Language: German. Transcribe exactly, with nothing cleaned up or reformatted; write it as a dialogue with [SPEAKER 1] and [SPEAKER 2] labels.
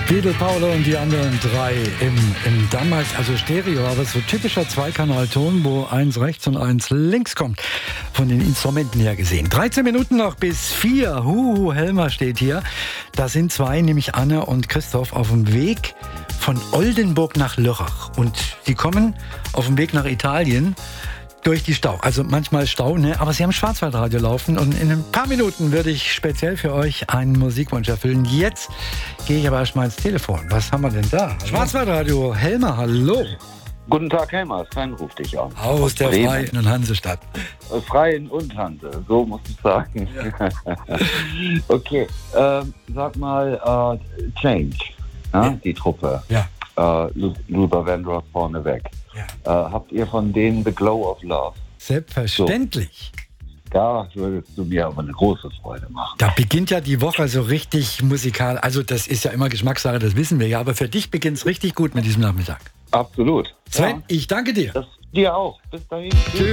[SPEAKER 1] Beetle, Paolo und die anderen drei im, im damals, also Stereo, aber so typischer Zweikanalton, wo eins rechts und eins links kommt, von den Instrumenten her gesehen. dreizehn Minuten noch bis vier. Huhu, Helmer steht hier. Da sind zwei, nämlich Anne und Christoph, auf dem Weg von Oldenburg nach Lörrach. Und sie kommen auf dem Weg nach Italien durch die Stau. Also manchmal Stau, ne? Aber sie haben Schwarzwaldradio laufen und in ein paar Minuten würde ich speziell für euch einen Musikwunsch erfüllen. Jetzt gehe ich aber erstmal ins Telefon. Was haben wir denn da? Schwarzwaldradio, Helmer, hallo.
[SPEAKER 2] Guten Tag, Helmer. Sven ruft dich an.
[SPEAKER 1] Aus, Aus der Bremen. Freien und Hansestadt.
[SPEAKER 2] Freien und Hanse, so muss ich sagen. Ja. Okay, ähm, sag mal, äh, Change, ja? Ja. Die Truppe.
[SPEAKER 1] Ja.
[SPEAKER 2] Äh, Luther Vandross vorneweg. Ja. Äh, habt ihr von denen The Glow of Love?
[SPEAKER 1] Selbstverständlich.
[SPEAKER 2] So. Da würdest du mir aber eine große Freude machen.
[SPEAKER 1] Da beginnt ja die Woche so richtig musikal. Also das ist ja immer Geschmackssache, das wissen wir ja. Aber für dich beginnt es richtig gut mit diesem Nachmittag.
[SPEAKER 2] Absolut.
[SPEAKER 1] Sven,
[SPEAKER 2] ja.
[SPEAKER 1] Ich danke dir.
[SPEAKER 2] Das dir auch. Bis dahin.
[SPEAKER 1] Tschüss.